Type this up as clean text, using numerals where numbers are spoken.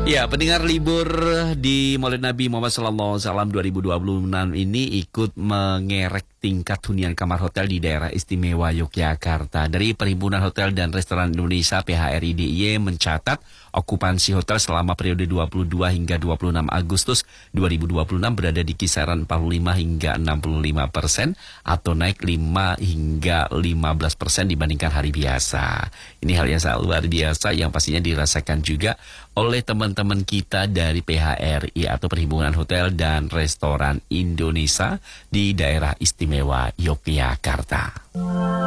Ya, pendengar libur di Maulid Nabi Muhammad SAW 2026 ini ikut mengerek tingkat hunian kamar hotel di daerah istimewa Yogyakarta. Dari Perhimpunan Hotel dan Restoran Indonesia PHRI DIY mencatat okupansi hotel selama periode 22 hingga 26 Agustus 2026 berada di kisaran 45 hingga 65% atau naik 5 hingga 15% dibandingkan hari biasa. Ini hal yang sangat luar biasa yang pastinya dirasakan juga oleh teman-teman kita dari PHRI atau Perhimpunan Hotel dan Restoran Indonesia di daerah istimewa Yogyakarta.